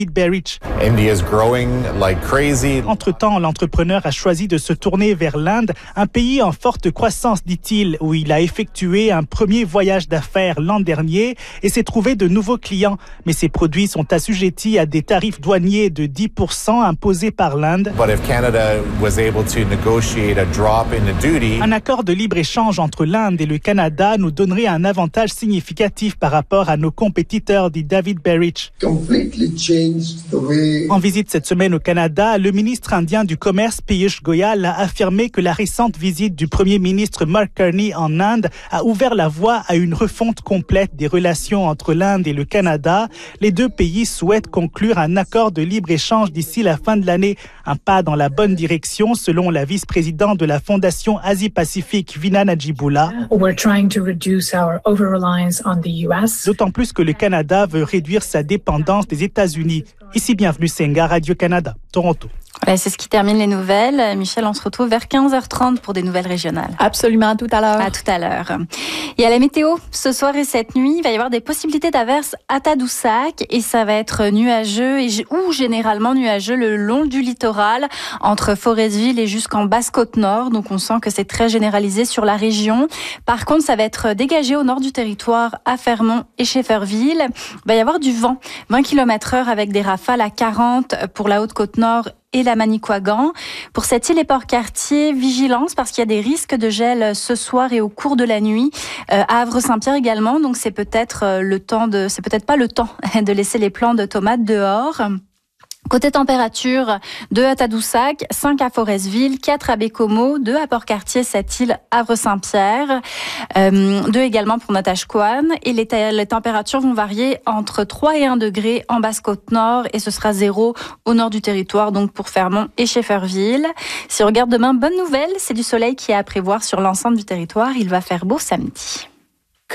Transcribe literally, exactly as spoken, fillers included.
Berich. India's growing like crazy. Entre-temps, l'entrepreneur a choisi de se tourner vers l'Inde, un pays en forte croissance, dit-il, où il a effectué un premier voyage d'affaires l'an dernier et s'est trouvé de nouveaux clients. Mais ses produits sont assujettis à des tarifs douaniers de dix pour cent imposés par l'Inde. But if Canada was able to negotiate a drop in the duty, un accord de libre-échange entre l'Inde et le Canada nous donnerait un avantage significatif par rapport à nos compétiteurs, dit David Berich. Completely changed the way... En visite cette semaine au Canada, le ministre indien du Commerce, Piyush Goyal, a affirmé que la récente visite du premier ministre Mark Carney en Inde a ouvert la voie à une refonte complète des relations entre l'Inde et le Canada. Les deux pays souhaitent conclure un accord de libre-échange d'ici la fin de l'année. Un pas dans la bonne direction, selon la vice-présidente de la Fondation Asie-Pacifique, Veena Najibullah. We're trying to reduce our over-reliance on the U S. D'autant plus que le Canada veut réduire sa dépendance des États-Unis. Ici, bienvenue Senga, Radio-Canada, Toronto. Voilà, c'est ce qui termine les nouvelles. Michel, on se retrouve vers quinze heures trente pour des nouvelles régionales. Absolument, à tout à l'heure. À tout à l'heure. Et à la météo, ce soir et cette nuit, il va y avoir des possibilités d'averses à Tadoussac et ça va être nuageux et, ou généralement nuageux le long du littoral entre Forestville et jusqu'en Basse-Côte-Nord. Donc on sent que c'est très généralisé sur la région. Par contre, ça va être dégagé au nord du territoire à Fermont et Schefferville. Il va y avoir du vent, vingt kilomètres heure avec des rafales à quarante pour la Haute-Côte-Nord et la Manicouagan. Pour cette île et Port-Cartier, vigilance parce qu'il y a des risques de gel ce soir et au cours de la nuit. Euh, à Havre-Saint-Pierre également, donc c'est peut-être le temps de, c'est peut-être pas le temps de laisser les plants de tomates dehors. Côté température, deux à Tadoussac, cinq à Forestville, quatre à Bécomo, deux à Port-Cartier, sept îles, Havre-Saint-Pierre, euh, deux également pour Natashquan. Et les, t- les températures vont varier entre trois et un degrés en Basse-Côte-Nord et ce sera zéro au nord du territoire, donc pour Fermont et Schefferville. Si on regarde demain, bonne nouvelle, c'est du soleil qui est à prévoir sur l'ensemble du territoire. Il va faire beau samedi.